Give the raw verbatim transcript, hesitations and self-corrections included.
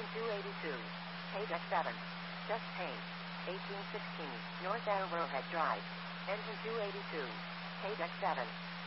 Engine two eighty-two. Page X seven. Just paint. eighteen sixteen. North Arrowhead Drive. Engine two eighty-two. Page X seven.